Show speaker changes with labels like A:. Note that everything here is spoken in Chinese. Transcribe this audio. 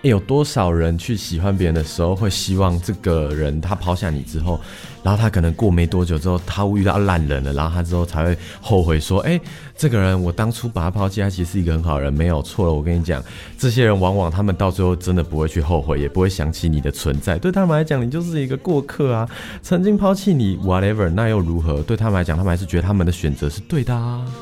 A: 有多少人去喜欢别人的时候会希望这个人他抛下你之后，然后他可能过没多久之后他遇到烂人了，然后他之后才会后悔说这个人我当初把他抛弃，他其实是一个很好的人，没有错了。我跟你讲，这些人往往他们到最后真的不会去后悔，也不会想起你的存在，对他们来讲你就是一个过客啊，曾经抛弃你 whatever 那又如何，对他们来讲他们还是觉得他们的选择是对的啊。